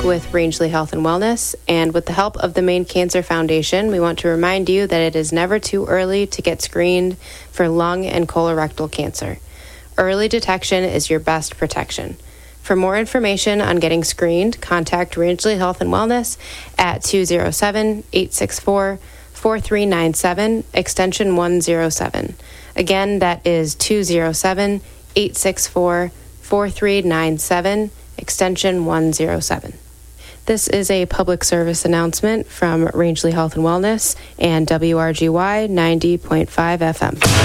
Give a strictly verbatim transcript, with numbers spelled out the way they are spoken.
with Rangeley Health and Wellness, and with the help of the Maine Cancer Foundation, we want to remind you that it is never too early to get screened for lung and colorectal cancer. Early detection is your best protection. For more information on getting screened, contact Rangeley Health and Wellness at two oh seven, eight six four, four three nine seven, extension one oh seven. Again, that is two oh seven, eight six four, four three nine seven, extension one oh seven. This is a public service announcement from Rangeley Health and Wellness and W R G Y ninety point five F M.